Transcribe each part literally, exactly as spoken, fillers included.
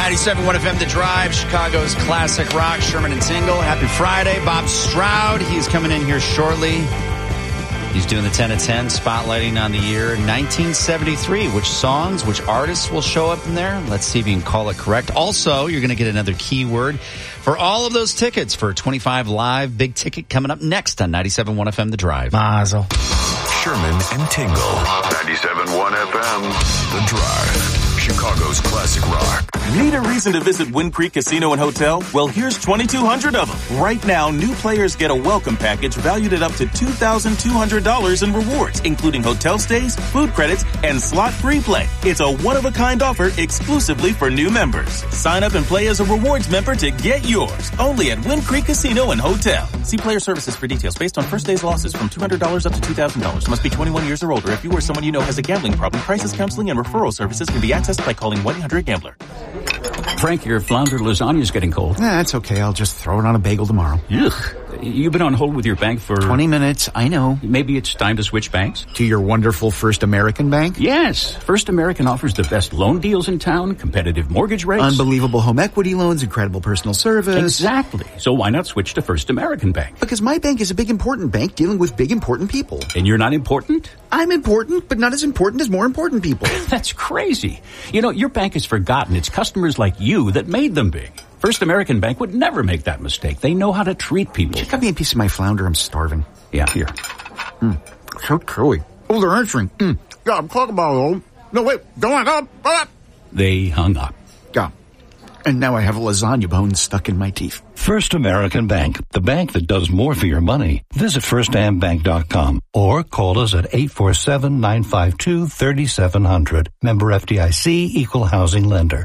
ninety-seven point one F M, The Drive, Chicago's classic rock, Sherman and Tingle. Happy Friday. Bob Stroud, he's coming in here shortly. He's doing the ten to ten, spotlighting on the year nineteen seventy-three. Which songs, which artists will show up in there? Let's see if you can call it correct. Also, you're going to get another keyword for all of those tickets for twenty-five Live. Big ticket coming up next on ninety-seven point one F M, The Drive. Mazel. Sherman and Tingle. ninety-seven point one F M, The Drive. Chicago's classic rock. Need a reason to visit Wind Creek Casino and Hotel? Well, here's twenty-two hundred of them. Right now, new players get a welcome package valued at up to two thousand two hundred dollars in rewards, including hotel stays, food credits, and slot free play. It's a one-of-a-kind offer exclusively for new members. Sign up and play as a rewards member to get yours. Only at Wind Creek Casino and Hotel. See player services for details based on first day's losses from two hundred dollars up to two thousand dollars. Must be twenty-one years or older. If you or someone you know has a gambling problem, crisis counseling and referral services can be accessed by calling one eight hundred gambler. Frank, your flounder lasagna's getting cold. Nah, that's okay. I'll just throw it on a bagel tomorrow. Ugh. You've been on hold with your bank for... twenty minutes, I know. Maybe it's time to switch banks? To your wonderful First American Bank? Yes. First American offers the best loan deals in town, competitive mortgage rates. Unbelievable home equity loans, incredible personal service. Exactly. So why not switch to First American Bank? Because my bank is a big important bank dealing with big important people. And you're not important? I'm important, but not as important as more important people. That's crazy. You know, your bank has forgotten it's customers like you that made them big. First American Bank would never make that mistake. They know how to treat people. You got me a piece of my flounder. I'm starving. Yeah. Here. Mm. So chewy. Oh, they're answering. Mm. Yeah, I'm talking about it. No, wait. Go on. Go on. Go on. They hung up. Yeah. And now I have a lasagna bone stuck in my teeth. First American Bank, the bank that does more for your money. Visit first am bank dot com or call us at eight four seven, nine five two, three seven zero zero. Member F D I C, Equal Housing Lender.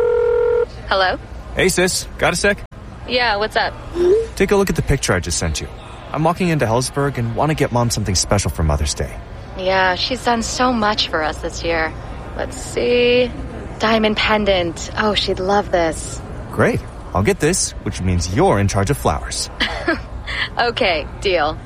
Hello? Hey, sis. Got a sec? Yeah, what's up? Take a look at the picture I just sent you. I'm walking into Hellsberg and want to get Mom something special for Mother's Day. Yeah, she's done so much for us this year. Let's see. Diamond pendant. Oh, she'd love this. Great. I'll get this, which means you're in charge of flowers. Okay, deal.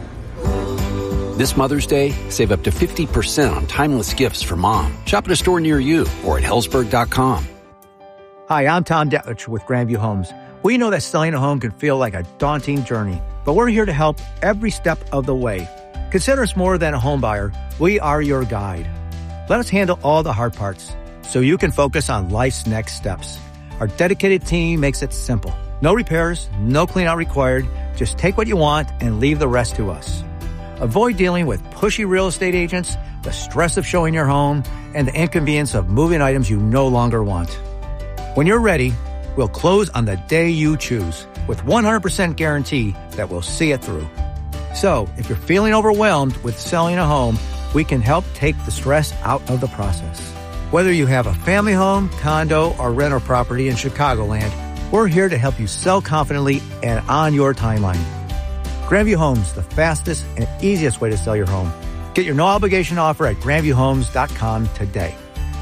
This Mother's Day, save up to fifty percent on timeless gifts for Mom. Shop at a store near you or at hellsberg dot com. Hi, I'm Tom Detlich with Grandview Homes. We know that selling a home can feel like a daunting journey, but we're here to help every step of the way. Consider us more than a home buyer. We are your guide. Let us handle all the hard parts so you can focus on life's next steps. Our dedicated team makes it simple. No repairs, no clean out required. Just take what you want and leave the rest to us. Avoid dealing with pushy real estate agents, the stress of showing your home, and the inconvenience of moving items you no longer want. When you're ready, we'll close on the day you choose with one hundred percent guarantee that we'll see it through. So, if you're feeling overwhelmed with selling a home, we can help take the stress out of the process. Whether you have a family home, condo, or rental property in Chicagoland, we're here to help you sell confidently and on your timeline. Grandview Homes, the fastest and easiest way to sell your home. Get your no-obligation offer at grandview homes dot com today.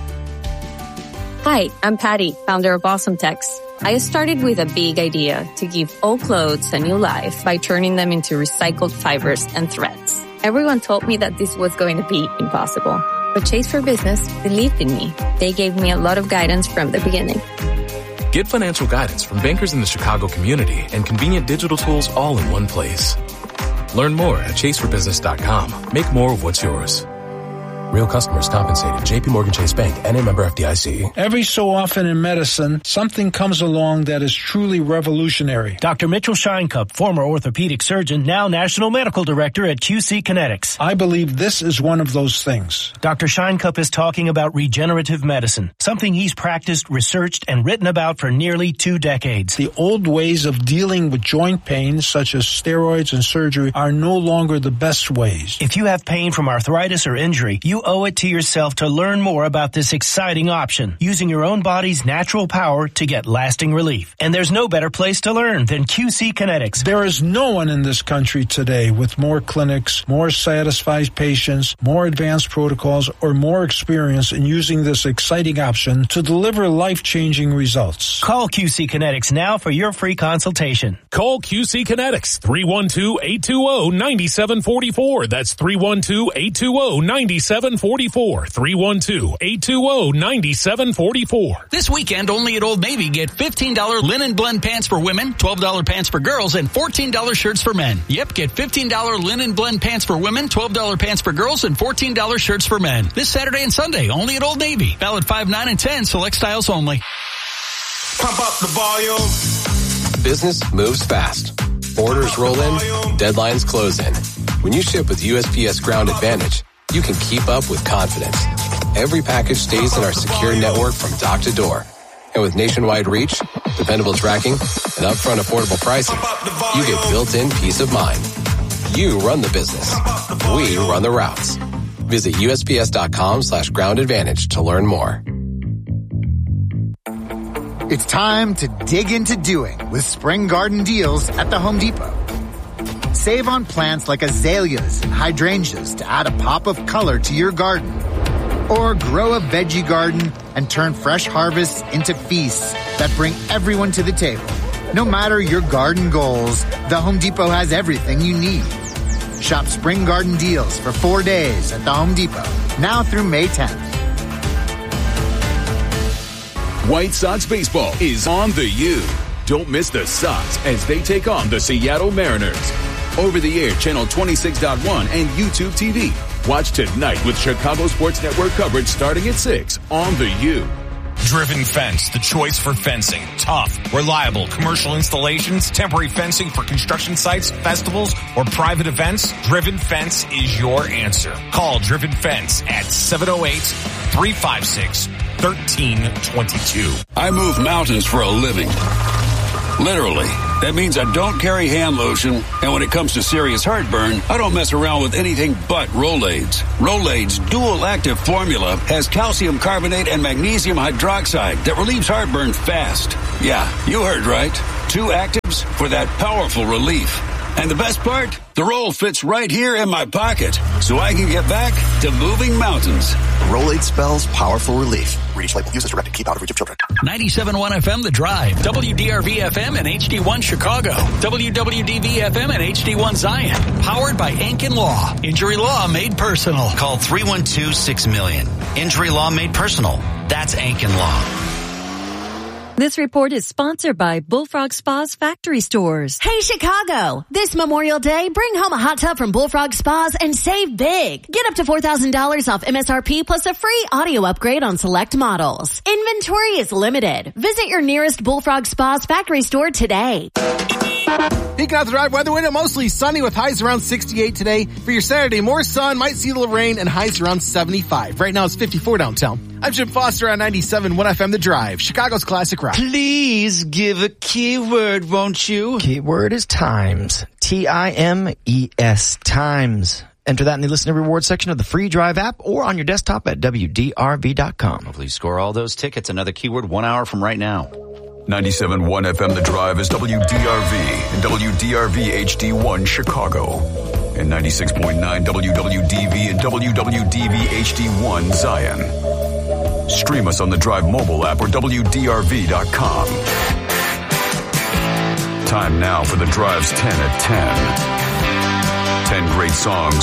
Hi, I'm Patty, founder of Awesome Tex. I started with a big idea to give old clothes a new life by turning them into recycled fibers and threads. Everyone told me that this was going to be impossible, but Chase for Business believed in me. They gave me a lot of guidance from the beginning. Get financial guidance from bankers in the Chicago community and convenient digital tools all in one place. Learn more at chase for business dot com. Make more of what's yours. Real customers compensated. J P Morgan Chase Bank, N A member F D I C. Every so often in medicine, something comes along that is truly revolutionary. Doctor Mitchell Scheinkup, former orthopedic surgeon, now National Medical Director at Q C Kinetics. I believe this is one of those things. Doctor Scheinkup is talking about regenerative medicine, something he's practiced, researched, and written about for nearly two decades. The old ways of dealing with joint pain, such as steroids and surgery, are no longer the best ways. If you have pain from arthritis or injury, you owe it to yourself to learn more about this exciting option, using your own body's natural power to get lasting relief. And there's no better place to learn than Q C Kinetics. There is no one in this country today with more clinics, more satisfied patients, more advanced protocols, or more experience in using this exciting option to deliver life-changing results. Call Q C Kinetics now for your free consultation. Call Q C Kinetics, three one two, eight two zero, nine seven four four. That's three one two, eight two zero, nine seven seven four four. three one two, eight two zero, nine seven four four. This weekend, only at Old Navy, get fifteen dollars linen blend pants for women, twelve dollars pants for girls, and fourteen dollars shirts for men. Yep, get fifteen dollars linen blend pants for women, twelve dollars pants for girls, and fourteen dollars shirts for men. This Saturday and Sunday, only at Old Navy. Valid five, nine, and ten, select styles only. Pump up the volume. Business moves fast. Orders roll in, deadlines close in. When you ship with U S P S Ground Advantage, you can keep up with confidence. Every package stays in our secure network from dock to door. And with nationwide reach, dependable tracking, and upfront affordable pricing, you get built-in peace of mind. You run the business. We run the routes. Visit USPS.com slash ground advantage to learn more. It's time to dig into doing with Spring Garden deals at the Home Depot. Save on plants like azaleas and hydrangeas to add a pop of color to your garden. Or grow a veggie garden and turn fresh harvests into feasts that bring everyone to the table. No matter your garden goals, the Home Depot has everything you need. Shop Spring Garden deals for four days at the Home Depot, now through May tenth. White Sox baseball is on the U. Don't miss the Sox as they take on the Seattle Mariners. Over the air, channel twenty-six point one and YouTube T V. Watch tonight with Chicago Sports Network coverage starting at six on the U. Driven Fence, the choice for fencing. Tough, reliable commercial installations, temporary fencing for construction sites, festivals, or private events. Driven Fence is your answer. Call Driven Fence at seven oh eight, three five six, one three two two. I move mountains for a living. Literally. That means I don't carry hand lotion, and when it comes to serious heartburn, I don't mess around with anything but Rolaids. Rolaids' dual-active formula has calcium carbonate and magnesium hydroxide that relieves heartburn fast. Yeah, you heard right. Two actives for that powerful relief. And the best part? The roll fits right here in my pocket, so I can get back to moving mountains. Rolade spells powerful relief. Read each label. Use as directed. Keep out of reach of children. ninety-seven point one F M The Drive, W D R V F M and H D one Chicago, W W D V F M and H D one Zion. Powered by Ankin Law. Injury law made personal. Call three one two, six million. Injury law made personal. That's Ankin Law. This report is sponsored by Bullfrog Spas Factory Stores. Hey, Chicago! This Memorial Day, bring home a hot tub from Bullfrog Spas and save big. Get up to four thousand dollars off M S R P plus a free audio upgrade on select models. Inventory is limited. Visit your nearest Bullfrog Spas Factory store today. Peeking out the drive weather window, mostly sunny with highs around sixty-eight today. For your Saturday, more sun, might see a little rain, and highs around seventy-five. Right now it's fifty-four downtown. I'm Jim Foster on ninety-seven point one F M The Drive, Chicago's classic rock. Please give a keyword, won't you? Keyword is times. T I M E S, times. Enter that in the Listen to Reward section of the free Drive app or on your desktop at W D R V dot com. Hopefully you score all those tickets. Another keyword one hour from right now. ninety-seven point one F M The Drive is W D R V and W D R V H D one Chicago. And ninety-six point nine W W D V and W W D V H D one Zion. Stream us on the Drive mobile app or W D R V dot com. Time now for The Drive's ten at ten. ten great songs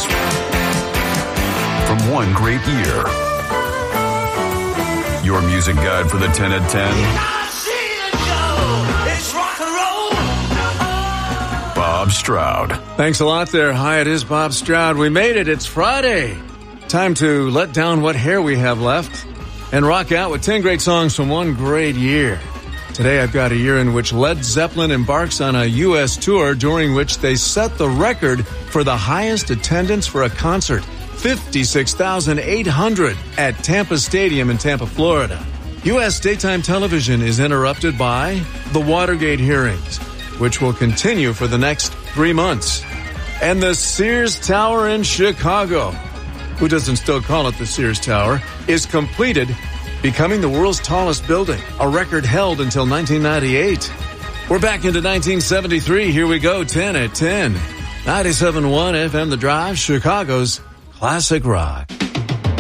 from one great year. Your music guide for the ten at ten. Bob Stroud. Thanks a lot there. Hi, it is Bob Stroud. We made it. It's Friday. Time to let down what hair we have left and rock out with ten great songs from one great year. Today I've got a year in which Led Zeppelin embarks on a U S tour during which they set the record for the highest attendance for a concert, fifty-six thousand eight hundred at Tampa Stadium in Tampa, Florida. U S daytime television is interrupted by the Watergate hearings, which will continue for the next three months. And the Sears Tower in Chicago, who doesn't still call it the Sears Tower, is completed, becoming the world's tallest building, a record held until nineteen ninety-eight. We're back into nineteen seventy-three. Here we go, ten at ten. ninety-seven point one F M The Drive, Chicago's classic rock.